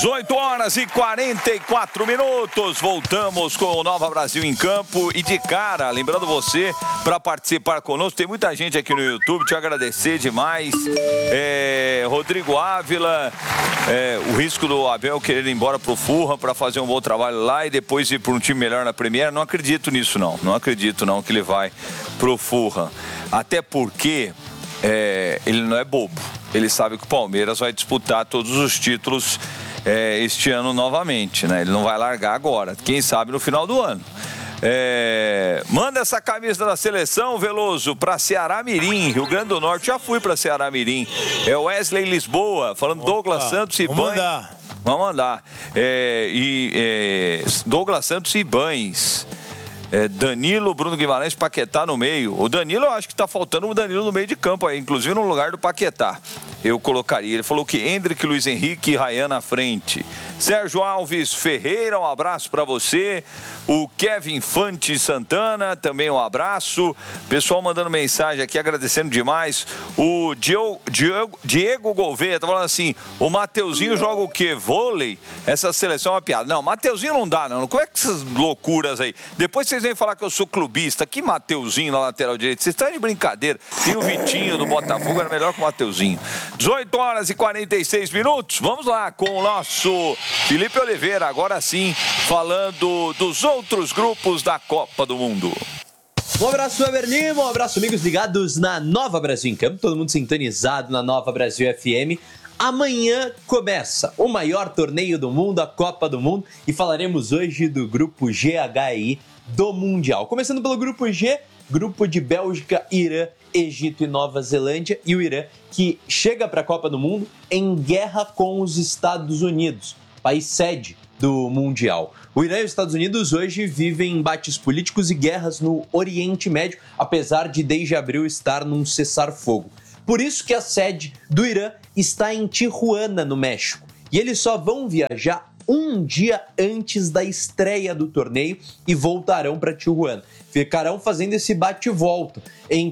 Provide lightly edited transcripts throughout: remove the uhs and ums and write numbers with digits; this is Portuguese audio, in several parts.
18 horas e 44 minutos. Voltamos com o Nova Brasil em Campo. E de cara, lembrando você, para participar conosco, tem muita gente aqui no YouTube, te agradecer demais. Rodrigo Ávila, o risco do Abel querer ir embora pro Fulham para fazer um bom trabalho lá e depois ir para um time melhor na Premier. Não acredito nisso, não. Não acredito, não, que ele vai pro Fulham. Até porque ele não é bobo. Ele sabe que o Palmeiras vai disputar todos os títulos este ano novamente, né? Ele não vai largar agora, quem sabe no final do ano. Manda essa camisa da seleção, Veloso, para Ceará Mirim, Rio Grande do Norte. Já fui para Ceará Mirim. É o Wesley Lisboa, falando. Opa, Douglas Santos e Vamos mandar. Douglas Santos e Bães. Danilo, Bruno Guimarães, Paquetá no meio. O Danilo, eu acho que tá faltando o Danilo no meio de campo aí, inclusive no lugar do Paquetá. Eu colocaria. Ele falou que Hendrick, Luiz Henrique e Ryan na frente. Sérgio Alves Ferreira, um abraço para você. O Kevin Fante Santana, também um abraço. Pessoal mandando mensagem aqui, agradecendo demais. O Diego Gouveia tá falando assim: o Mateuzinho joga o quê? Vôlei? Essa seleção é uma piada. Não, Mateuzinho não dá, não. Como é que essas loucuras aí? Depois vocês vêm falar que eu sou clubista. Que Mateuzinho na lateral direita? Vocês estão de brincadeira. Tem o Vitinho do Botafogo, era melhor que o Mateuzinho. 18 horas e 46 minutos. Vamos lá com o nosso Felipe Oliveira, agora sim, falando dos outros grupos da Copa do Mundo. Um abraço, Weber Lima, um abraço, amigos ligados na Nova Brasil em Campo, todo mundo sintonizado na Nova Brasil FM. Amanhã começa o maior torneio do mundo, a Copa do Mundo, e falaremos hoje do grupo GHI do Mundial. Começando pelo grupo G, grupo de Bélgica, Irã, Egito e Nova Zelândia, e o Irã que chega para a Copa do Mundo em guerra com os Estados Unidos, país sede do Mundial. O Irã e os Estados Unidos hoje vivem embates políticos e guerras no Oriente Médio, apesar de desde abril estar num cessar-fogo. Por isso que a sede do Irã está em Tijuana, no México, e eles só vão viajar um dia antes da estreia do torneio e voltarão para Tijuana. Ficarão fazendo esse bate-volta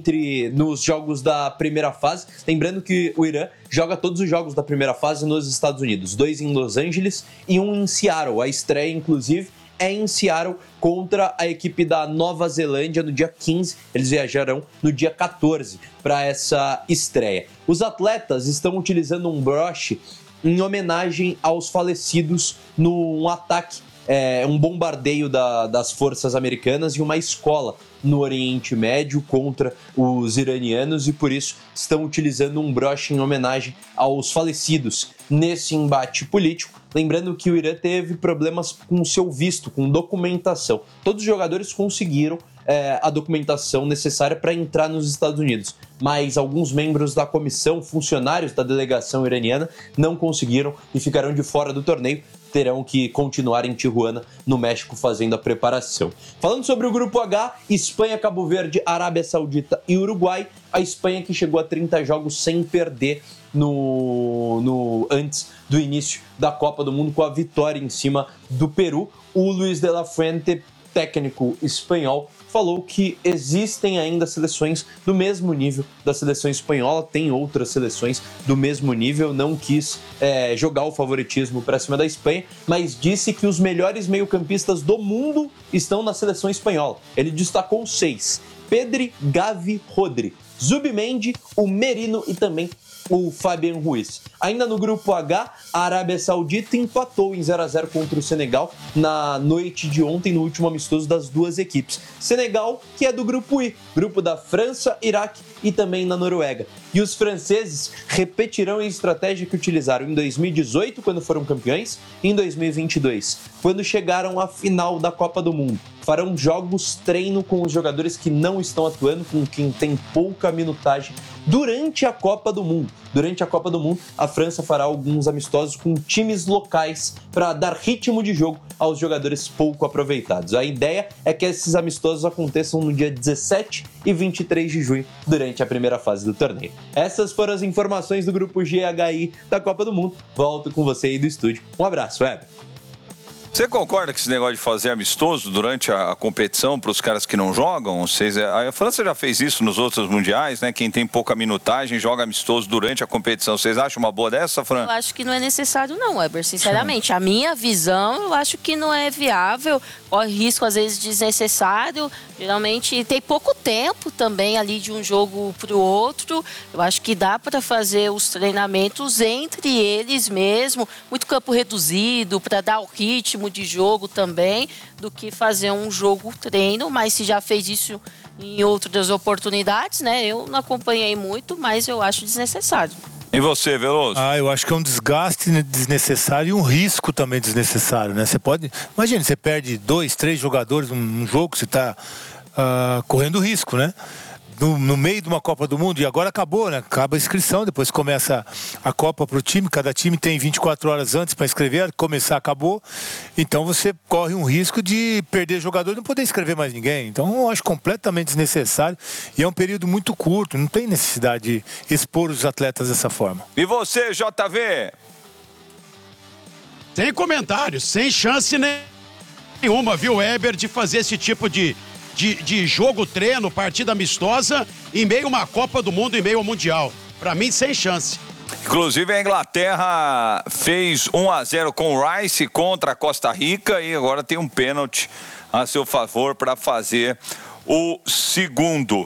nos jogos da primeira fase. Lembrando que o Irã joga todos os jogos da primeira fase nos Estados Unidos. 2 em Los Angeles e 1 em Seattle. A estreia, inclusive, é em Seattle contra a equipe da Nova Zelândia no dia 15. Eles viajarão no dia 14 para essa estreia. Os atletas estão utilizando um broche em homenagem aos falecidos num ataque, um bombardeio das forças americanas em uma escola no Oriente Médio contra os iranianos, e por isso estão utilizando um broche em homenagem aos falecidos nesse embate político. Lembrando que o Irã teve problemas com o seu visto, com documentação. Todos os jogadores conseguiram a documentação necessária para entrar nos Estados Unidos, mas alguns membros da comissão, funcionários da delegação iraniana, não conseguiram e ficarão de fora do torneio. Terão que continuar em Tijuana, no México, fazendo a preparação. Falando sobre o grupo H, Espanha, Cabo Verde, Arábia Saudita e Uruguai. A Espanha que chegou a 30 jogos sem perder antes do início da Copa do Mundo, com a vitória em cima do Peru. O Luis de la Fuente, técnico espanhol, falou que existem ainda seleções do mesmo nível da seleção espanhola, tem outras seleções do mesmo nível, não quis jogar o favoritismo para cima da Espanha, mas disse que os melhores meio-campistas do mundo estão na seleção espanhola. Ele destacou 6: Pedri, Gavi, Rodri, Zubimendi, o Merino e também o Fabian Ruiz. Ainda no grupo H, a Arábia Saudita empatou em 0-0 contra o Senegal na noite de ontem, no último amistoso das duas equipes. Senegal, que é do grupo I, grupo da França, Iraque e também na Noruega. E os franceses repetirão a estratégia que utilizaram em 2018, quando foram campeões, e em 2022, quando chegaram à final da Copa do Mundo. Farão jogos treino com os jogadores que não estão atuando, com quem tem pouca minutagem durante a Copa do Mundo. Durante a Copa do Mundo, a França fará alguns amistosos com times locais para dar ritmo de jogo aos jogadores pouco aproveitados. A ideia é que esses amistosos aconteçam no dia 17 e 23 de junho, durante a primeira fase do torneio. Essas foram as informações do grupo GHI da Copa do Mundo. Volto com você aí do estúdio. Um abraço, Weber. Você concorda com esse negócio de fazer amistoso durante a competição para os caras que não jogam? A França já fez isso nos outros mundiais, né? Quem tem pouca minutagem joga amistoso durante a competição. Vocês acham uma boa dessa, Fran? Eu acho que não é necessário não, Weber, sinceramente. A minha visão, eu acho que não é viável. Corre risco, às vezes, desnecessário. Geralmente tem pouco tempo também ali de um jogo para o outro. Eu acho que dá para fazer os treinamentos entre eles mesmo. Muito campo reduzido, para dar o ritmo de jogo também, do que fazer um jogo-treino, mas se já fez isso em outras oportunidades, né? Eu não acompanhei muito, mas eu acho desnecessário. E você, Veloso? Eu acho que é um desgaste desnecessário e um risco também desnecessário, né? Você pode... Imagina, você perde 2, 3 jogadores num jogo, você está correndo risco, né? No meio de uma Copa do Mundo, e agora acabou, né? Acaba a inscrição, depois começa a Copa para o time, cada time tem 24 horas antes para inscrever, começar, acabou. Então você corre um risco de perder jogador e não poder inscrever mais ninguém. Então eu acho completamente desnecessário e é um período muito curto, não tem necessidade de expor os atletas dessa forma. E você, JV? Sem comentários, sem chance nenhuma, viu, Weber, de fazer esse tipo de jogo, treino, partida amistosa em meio a uma Copa do Mundo, em meio ao Mundial. Pra mim, sem chance. Inclusive, a Inglaterra fez 1-0 com o Rice contra a Costa Rica e agora tem um pênalti a seu favor para fazer o segundo.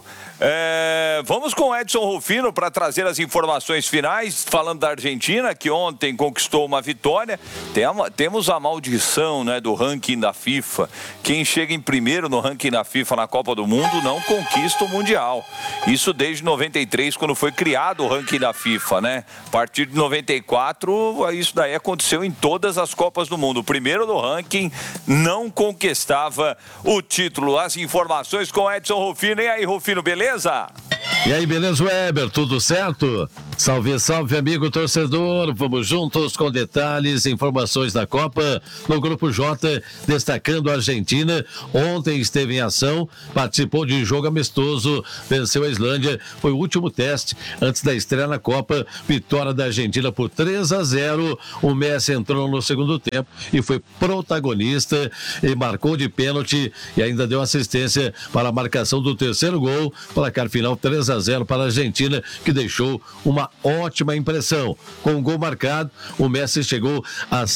Vamos com o Edson Rufino para trazer as informações finais, falando da Argentina, que ontem conquistou uma vitória. Temos a maldição, né, do ranking da FIFA. Quem chega em primeiro no ranking da FIFA na Copa do Mundo não conquista o Mundial. Isso desde 93, quando foi criado o ranking da FIFA, né? A partir de 94, isso daí aconteceu em todas as Copas do Mundo. O primeiro do ranking não conquistava o título. As informações com Edson Rufino. E aí, Rufino, beleza? E aí, beleza, Weber? Tudo certo? Salve, salve, amigo torcedor. Vamos juntos com detalhes, informações da Copa no Grupo J, destacando a Argentina. Ontem esteve em ação, participou de jogo amistoso, venceu a Islândia. Foi o último teste antes da estreia na Copa. Vitória da Argentina por 3-0. O Messi entrou no segundo tempo e foi protagonista e marcou de pênalti e ainda deu assistência para a marcação do terceiro gol. Placar final 3-0 para a Argentina, que deixou uma ótima impressão. Com o gol marcado, o Messi chegou a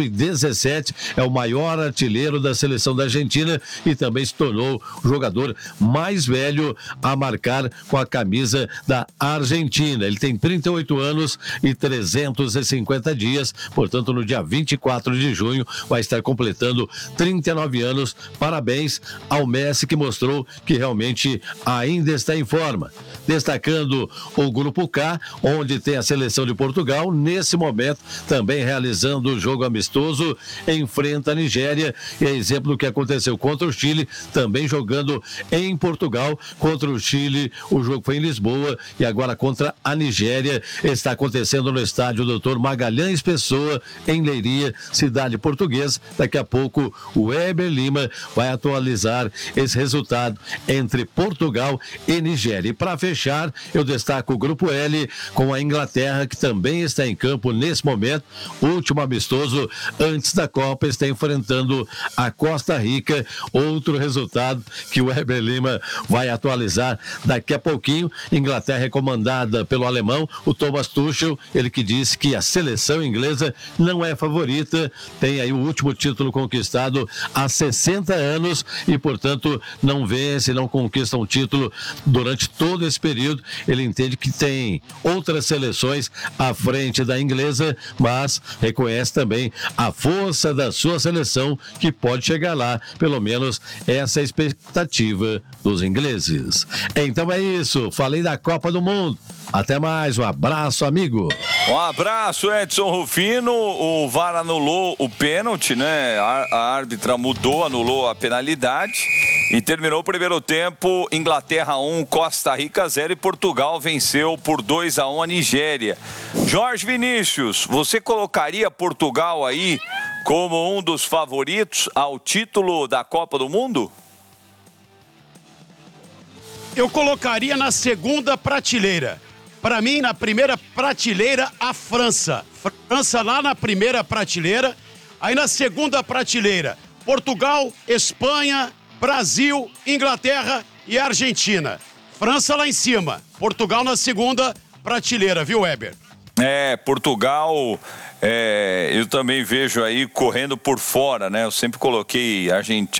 117, é o maior artilheiro da seleção da Argentina e também se tornou o jogador mais velho a marcar com a camisa da Argentina. Ele tem 38 anos e 350 dias, portanto no dia 24 de junho vai estar completando 39 anos. Parabéns ao Messi, que mostrou que realmente ainda está em forma. Destacando o Grupo K, onde tem a seleção de Portugal, nesse momento também realizando o jogo amistoso, enfrenta a Nigéria, e é exemplo do que aconteceu contra o Chile, também jogando em Portugal contra o Chile. O jogo foi em Lisboa e agora contra a Nigéria está acontecendo no estádio Dr. Magalhães Pessoa, em Leiria, cidade portuguesa. Daqui a pouco o Weber Lima vai atualizar esse resultado entre Portugal e Nigéria. E para fechar, eu destaco o Grupo L com a Inglaterra, que também está em campo nesse momento. Último amistoso antes da Copa, está enfrentando a Costa Rica. Outro resultado que o Weber Lima vai atualizar daqui a pouquinho. Inglaterra é comandada pelo alemão, o Thomas Tuchel, ele que disse que a seleção inglesa não é favorita, tem aí o último título conquistado há 60 anos e, portanto, não vence, não conquista um título durante todo esse período. Ele entende que tem outras seleções à frente da inglesa, mas reconhece também a força da sua seleção, que pode chegar lá, pelo menos essa é a expectativa dos ingleses. Então é isso, falei da Copa do Mundo. Até mais, um abraço, amigo. Um abraço, Edson Rufino. O VAR anulou o pênalti, né? A árbitra anulou a penalidade e terminou o primeiro tempo. Inglaterra 1, Costa Rica 0 e Portugal venceu por 2-1 a Nigéria. Jorge Vinícius, você colocaria Portugal aí como um dos favoritos ao título da Copa do Mundo? Eu colocaria na segunda prateleira. Para mim, na primeira prateleira, a França. França lá na primeira prateleira, Aí na segunda prateleira, Portugal, Espanha, Brasil, Inglaterra e Argentina. França lá em cima, Portugal na segunda prateleira, viu, Weber? Portugal, eu também vejo aí correndo por fora, né? Eu sempre coloquei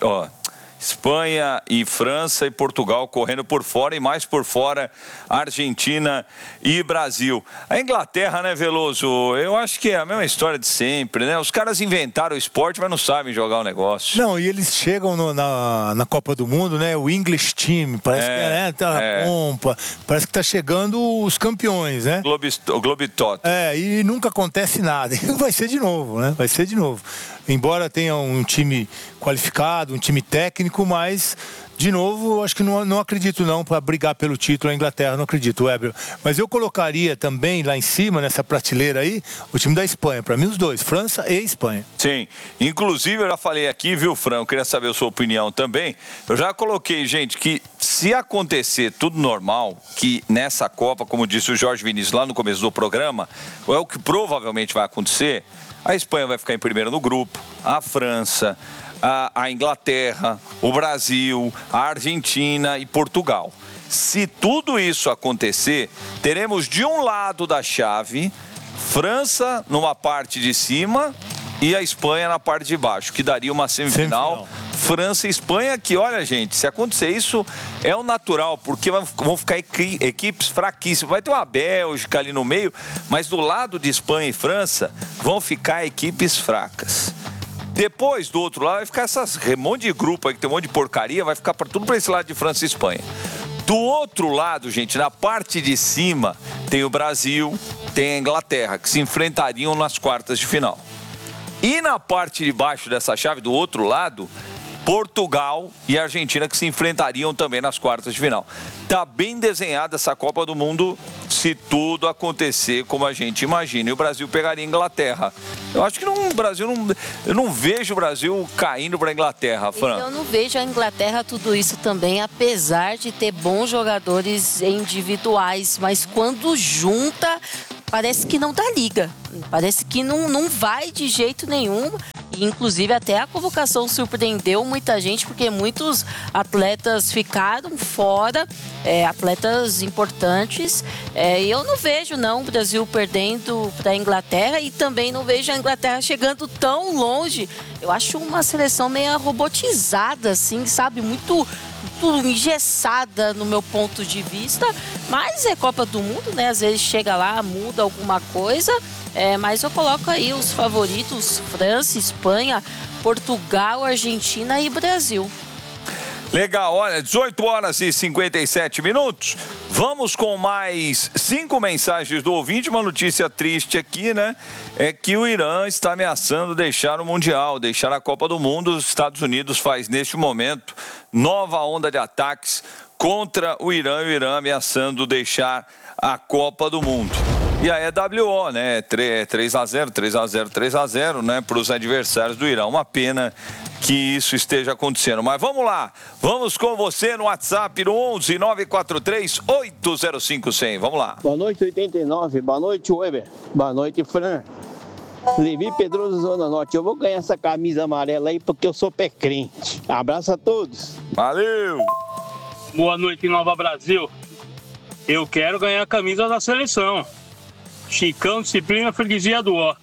Espanha e França e Portugal correndo por fora e mais por fora Argentina e Brasil. A Inglaterra, né, Veloso? Eu acho que é a mesma história de sempre, né? Os caras inventaram o esporte, mas não sabem jogar o negócio. Não, e eles chegam na Copa do Mundo, né? O English Team, parece que tá pompa, parece que tá chegando os campeões, né? O Globetrotter. E nunca acontece nada. E vai ser de novo, né? Vai ser de novo. Embora tenha um time qualificado, um time técnico, mas, de novo, eu acho que não acredito não para brigar pelo título a Inglaterra, não acredito, Weber. Mas eu colocaria também lá em cima, nessa prateleira aí, o time da Espanha. Para mim, os dois, França e Espanha. Sim, inclusive eu já falei aqui, viu, Fran? Eu queria saber a sua opinião também. Eu já coloquei, gente, que se acontecer tudo normal, que nessa Copa, como disse o Jorge Vinícius lá no começo do programa, é o que provavelmente vai acontecer. A Espanha vai ficar em primeiro no grupo, a França, a Inglaterra, o Brasil, a Argentina e Portugal. Se tudo isso acontecer, teremos de um lado da chave França numa parte de cima e a Espanha na parte de baixo, que daria uma semifinal. França e Espanha, que olha, gente, se acontecer isso é o natural, porque vão ficar equipes fraquíssimas. Vai ter uma Bélgica ali no meio, mas do lado de Espanha e França vão ficar equipes fracas. Depois, do outro lado, vai ficar um monte de grupo aí, que tem um monte de porcaria, vai ficar tudo para esse lado de França e Espanha. Do outro lado, gente, na parte de cima, tem o Brasil, tem a Inglaterra, que se enfrentariam nas quartas de final. E na parte de baixo dessa chave, do outro lado, Portugal e Argentina, que se enfrentariam também nas quartas de final. Tá bem desenhada essa Copa do Mundo, se tudo acontecer como a gente imagina. E o Brasil pegaria a Inglaterra. Eu acho que eu não vejo o Brasil caindo para a Inglaterra, Fran. Eu não vejo a Inglaterra tudo isso também, apesar de ter bons jogadores individuais. Mas quando junta, parece que não dá liga. Parece que não vai de jeito nenhum. E, inclusive, até a convocação surpreendeu muita gente, porque muitos atletas ficaram fora, atletas importantes. E eu não vejo, não, o Brasil perdendo para a Inglaterra e também não vejo a Inglaterra chegando tão longe. Eu acho uma seleção meio robotizada, assim, sabe? Muito engessada no meu ponto de vista, mas é Copa do Mundo, né? Às vezes chega lá, muda alguma coisa, mas eu coloco aí os favoritos: França, Espanha, Portugal, Argentina e Brasil. Legal, olha, 18 horas e 57 minutos. Vamos com mais 5 mensagens do ouvinte. Uma notícia triste aqui, né? É que o Irã está ameaçando deixar o Mundial, deixar a Copa do Mundo. Os Estados Unidos faz, neste momento, nova onda de ataques contra o Irã. E o Irã ameaçando deixar a Copa do Mundo. E a EWO, né? 3-0, 3-0, 3-0, né? Para os adversários do Irã. Uma pena que isso esteja acontecendo. Mas vamos lá. Vamos com você no WhatsApp no 11 943 805 100. Vamos lá. Boa noite, 89. Boa noite, Weber. Boa noite, Fran. Levi Pedroso, Zona Norte. Eu vou ganhar essa camisa amarela aí porque eu sou pé crente. Abraço a todos. Valeu. Boa noite, Nova Brasil. Eu quero ganhar a camisa da seleção. Chicão, disciplina, freguesia do ó.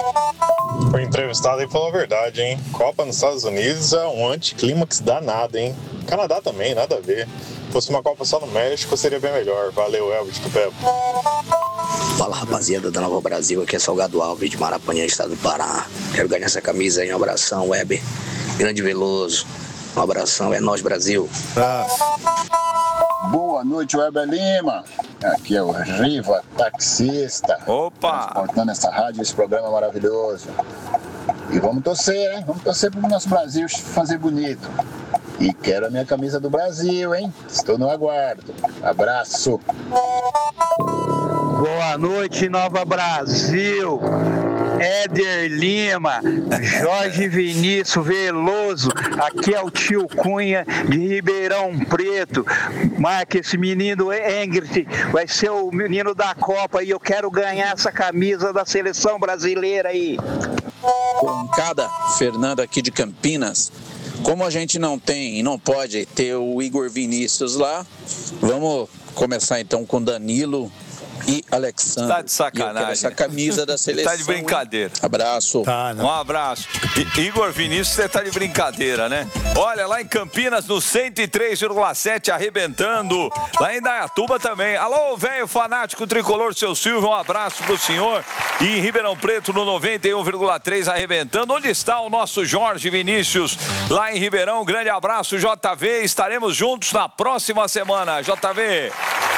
O entrevistado aí falou a verdade, hein? Copa nos Estados Unidos é um anticlímax danado, hein? Canadá também, nada a ver. Se fosse uma Copa só no México, seria bem melhor. Valeu, Elvis do Pebo. Fala, rapaziada da Nova Brasil, aqui é Salgado Alves de Marapanã, estado do Pará. Quero ganhar essa camisa aí, um abração, Weber. Grande Veloso, um abração, é nós, Brasil. Boa noite, Weber Lima. Aqui é o Riva, taxista. Opa! Transportando essa rádio, esse programa maravilhoso. E vamos torcer, hein? Vamos torcer para o nosso Brasil fazer bonito. E quero a minha camisa do Brasil, hein? Estou no aguardo. Abraço. Boa noite, Nova Brasil. Éder Lima, Jorge Vinícius Veloso, aqui é o tio Cunha de Ribeirão Preto. Marca esse menino Engrit, vai ser o menino da Copa e eu quero ganhar essa camisa da seleção brasileira aí. Concada, Fernando aqui de Campinas. Como a gente não tem e não pode ter o Igor Vinícius lá, vamos começar então com Danilo e Alexandre. Tá de sacanagem. Essa camisa da seleção. Tá de brincadeira. Abraço. Um abraço. Igor Vinícius, você tá de brincadeira, né? Olha, lá em Campinas, no 103,7, arrebentando. Lá em Indaiatuba também. Alô, velho fanático tricolor, seu Silvio, um abraço pro senhor. E em Ribeirão Preto, no 91,3, arrebentando. Onde está o nosso Jorge Vinícius? Lá em Ribeirão, um grande abraço, JV. Estaremos juntos na próxima semana, JV.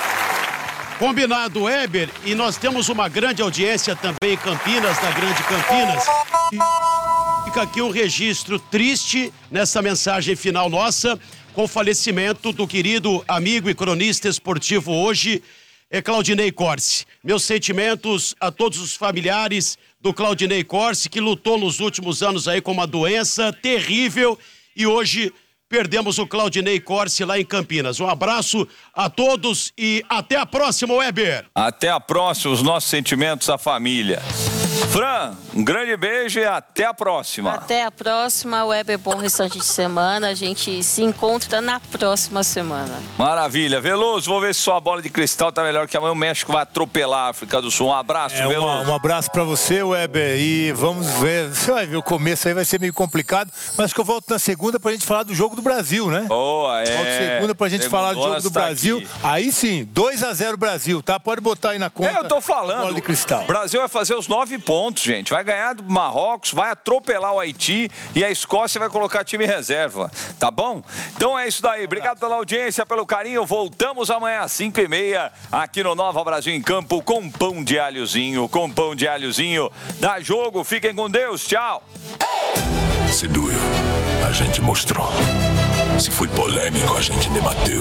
Combinado, Weber, e nós temos uma grande audiência também em Campinas, na Grande Campinas. Fica aqui um registro triste nessa mensagem final nossa, com o falecimento do querido amigo e cronista esportivo hoje, Claudinei Corsi. Meus sentimentos a todos os familiares do Claudinei Corsi, que lutou nos últimos anos aí com uma doença terrível e hoje perdemos o Claudinei Corsi lá em Campinas. Um abraço a todos e até a próxima, Weber. Até a próxima, os nossos sentimentos à família. Fran, um grande beijo e até a próxima. Até a próxima, Weber, bom restante de semana. A gente se encontra na próxima semana. Maravilha. Veloso, vou ver se sua bola de cristal tá melhor, que amanhã o México vai atropelar a África do Sul. Um abraço, Veloso. Um abraço pra você, Weber, e vamos ver, você vai ver, o começo aí vai ser meio complicado, mas que eu volto na segunda pra gente falar do jogo do Brasil, né? Boa, Volto segunda pra gente falar do jogo do Brasil. Aqui. Aí sim, 2-0 Brasil, tá? Pode botar aí na conta. Eu tô falando. Bola de cristal. O Brasil vai fazer os 9 pontos, gente. Vai ganhar do Marrocos, vai atropelar o Haiti e a Escócia vai colocar time reserva. Tá bom? Então é isso daí. Obrigado pela audiência, pelo carinho. Voltamos amanhã às 5h30 aqui no Nova Brasil em Campo com pão de alhozinho. Com pão de alhozinho. Dá jogo. Fiquem com Deus. Tchau. Se doeu, a gente mostrou. Se foi polêmico, a gente debateu.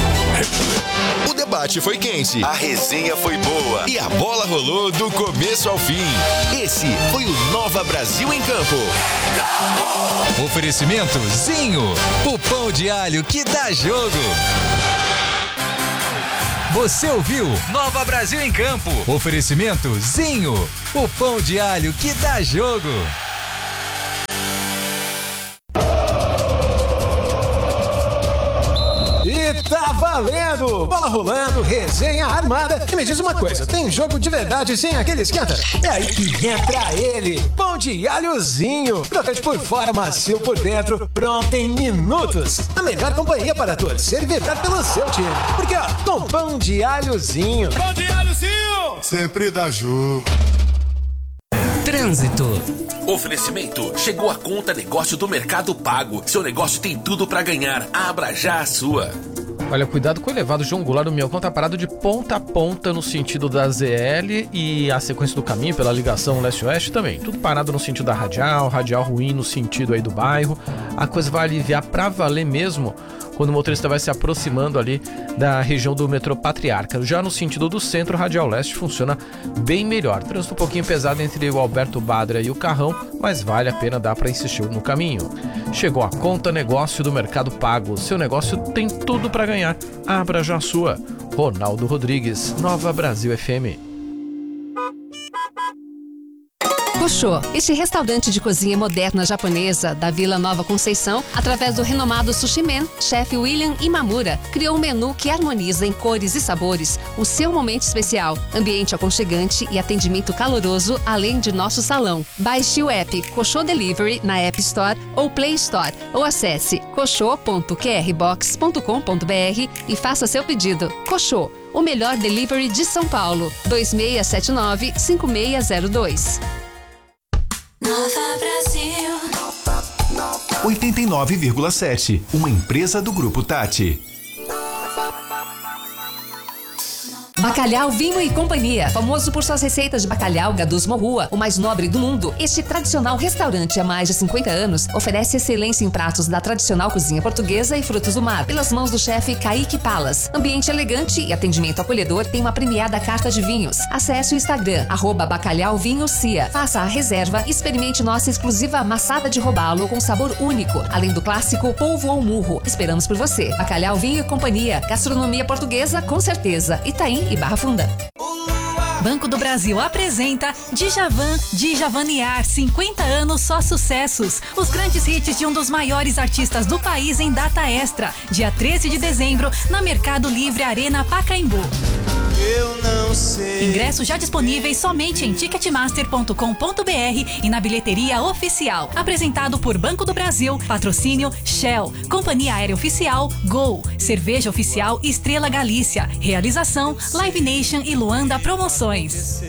O debate foi quente, a resenha foi boa e a bola rolou do começo ao fim. Esse foi o Nova Brasil em Campo. Oferecimento Zinho, o pão de alho que dá jogo. Você ouviu Nova Brasil em Campo. Oferecimento Zinho, o pão de alho que dá jogo. E tá valendo! Bola rolando, resenha armada. E me diz uma coisa, tem jogo de verdade sem aquele esquenta? É aí que entra ele, pão de alhozinho. Crocante por fora, macio por dentro, pronto em minutos. A melhor companhia para torcer e vibrar pelo seu time. Porque ó, com pão de alhozinho. Pão de alhozinho! Sempre dá jogo. Trânsito. Oferecimento. Chegou a conta negócio do Mercado Pago. Seu negócio tem tudo para ganhar. Abra já a sua. Olha, cuidado com o elevado João Goulart do Minhocão, tá parado de ponta a ponta no sentido da ZL e a sequência do caminho pela ligação leste-oeste também. Tudo parado no sentido da radial ruim no sentido aí do bairro. A coisa vai aliviar pra valer mesmo quando o motorista vai se aproximando ali da região do metrô Patriarca. Já no sentido do centro, radial leste funciona bem melhor. Trânsito um pouquinho pesado entre o Alberto Badra e o Carrão, mas vale a pena dar para insistir no caminho. Chegou a conta negócio do Mercado Pago. Seu negócio tem tudo para ganhar. Abra já a sua. Ronaldo Rodrigues, Nova Brasil FM. Koshô, este restaurante de cozinha moderna japonesa da Vila Nova Conceição, através do renomado Sushi Man, chefe William Imamura, criou um menu que harmoniza em cores e sabores o seu momento especial, ambiente aconchegante e atendimento caloroso, além de nosso salão. Baixe o app Koshô Delivery na App Store ou Play Store ou acesse koshô.qrbox.com.br e faça seu pedido. Koshô, o melhor delivery de São Paulo, 2679-5602. Nova Brasil 89,7, uma empresa do Grupo Tati. Bacalhau, Vinho e Companhia, famoso por suas receitas de bacalhau Gadus Morrua, o mais nobre do mundo. Este tradicional restaurante há mais de 50 anos oferece excelência em pratos da tradicional cozinha portuguesa e frutos do mar, pelas mãos do chefe Kaique Palas. Ambiente elegante e atendimento acolhedor, tem uma premiada carta de vinhos. Acesse o Instagram, @bacalhauvinhocia. Faça a reserva e experimente nossa exclusiva amassada de robalo com sabor único, além do clássico polvo ao murro. Esperamos por você. Bacalhau, Vinho e Companhia, gastronomia portuguesa com certeza. Itaim e Barra Funda. Banco do Brasil apresenta Djavaniar, 50 anos só sucessos. Os grandes hits de um dos maiores artistas do país em data extra, dia 13 de dezembro, na Mercado Livre Arena Pacaembu. Eu não sei. Ingressos já disponíveis somente em ticketmaster.com.br e na bilheteria oficial. Apresentado por Banco do Brasil, patrocínio Shell, Companhia Aérea Oficial, Gol, Cerveja Oficial Estrela Galícia. Realização Live Nation e Luanda Promoções.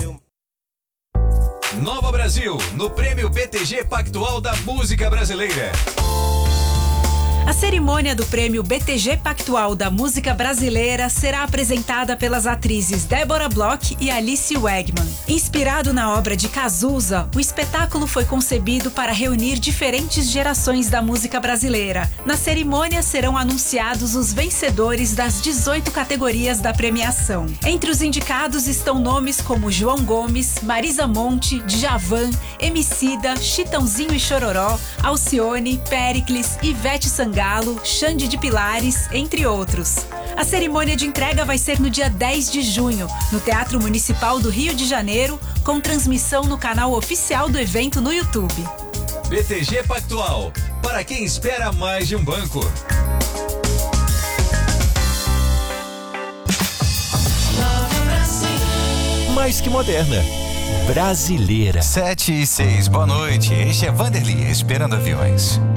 Nova Brasil, no Prêmio BTG Pactual da Música Brasileira. A cerimônia do Prêmio BTG Pactual da Música Brasileira será apresentada pelas atrizes Débora Bloch e Alice Wegman. Inspirado na obra de Cazuza, o espetáculo foi concebido para reunir diferentes gerações da música brasileira. Na cerimônia serão anunciados os vencedores das 18 categorias da premiação. Entre os indicados estão nomes como João Gomes, Marisa Monte, Djavan, Emicida, Chitãozinho e Chororó, Alcione, Péricles, Ivete Sangalo, Xande de Pilares, entre outros. A cerimônia de entrega vai ser no dia 10 de junho, no Teatro Municipal do Rio de Janeiro, com transmissão no canal oficial do evento no YouTube. BTG Pactual, para quem espera mais de um banco. Mais que moderna. Brasileira. 7:06, boa noite. Este é Vanderly, Esperando Aviões.